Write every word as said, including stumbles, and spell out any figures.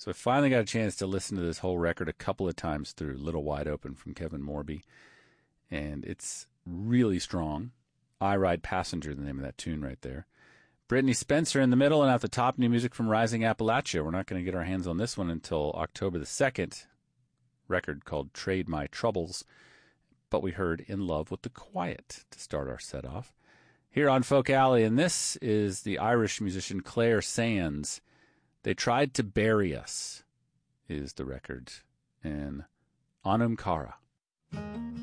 So I finally got a chance to listen to this whole record a couple of times through. Little Wide Open from Kevin Morby. And it's really strong. I Ride Passenger, the name of that tune right there. Brittany Spencer in the middle, and at the top, new music from Rising Appalachia. We're not going to get our hands on this one until October the second. Record called Trade My Troubles. But we heard In Love with the Quiet to start our set off. Here on Folk Alley, and this is the Irish musician Claire Sands. They Tried to Bury Us is the record. And Anam Cara.